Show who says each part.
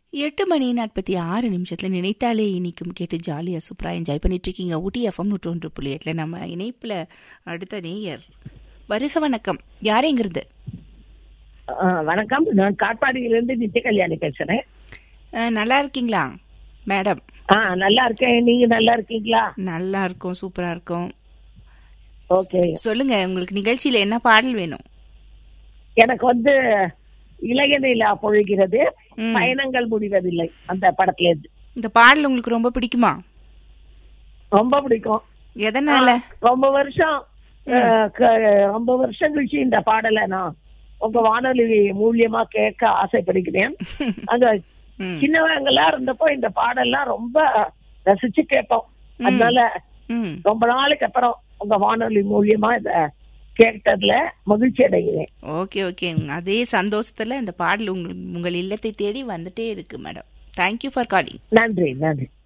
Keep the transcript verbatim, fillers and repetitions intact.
Speaker 1: எட்டு மணி நாற்பத்தி ஆறு நிமிஷத்துல நினைத்தாலே இனிக்கும் கேட்டு ஜாலியா சூப்பரா என்ஜாய் பண்ணிட்டு இருக்கீங்க. ஊட்டி எஃப்எம் நூற்றி ஒன்று புள்ளி எட்டுல நம்ம இணைப்புல அடுத்த நேயர். வருக வணக்கம். யாரேங்கிறது?
Speaker 2: வணக்கம், நான் காட்பாடியிலிருந்து நித்திய கல்யாணி பேசுறேன்.
Speaker 1: நல்லா இருக்கீங்களா மேடம்?
Speaker 2: ஆ நல்லா இருக்கேன். நீங்க நல்லா இருக்கீங்களா?
Speaker 1: நல்லா இருக்கோம், சூப்பரா இருக்கோம்.
Speaker 2: ஓகே,
Speaker 1: சொல்லுங்க, உங்களுக்கு நிகழ்ச்சியில என்ன பாடல் வேணும்?
Speaker 2: எனக்கு வந்து இளைய நிலா பொழிகிறது பயணங்கள் முடிவதில்லை அந்த படத்துல இருந்து.
Speaker 1: இந்த பாடல் உங்களுக்கு ரொம்ப பிடிக்குமா?
Speaker 2: ரொம்ப பிடிக்கும்.
Speaker 1: எதனால?
Speaker 2: ரொம்ப வருஷம் ரொம்ப வருஷம் கழிச்சு இந்த பாடலை நான் உங்க வானொலி மூலியமா கேட்க ஆசைப்படுகிறேன். அங்க சின்னவங்களா இருந்தப்போ இந்த பாடல்லாம் ரொம்ப ரசிச்சு கேட்போம். அதனால ரொம்ப நாளைக்கு அப்புறம் உங்க வானொலி மூலியமா இத கேட்டதுல மகிழ்ச்சி அடைகிறேன்.
Speaker 1: ஓகே ஓகே, அதே சந்தோஷத்துல இந்த பாடல் உங்கள் உங்கள் இல்லத்தை தேடி வந்துட்டே இருக்கு மேடம். Thank you for calling.
Speaker 2: நன்றி நன்றி.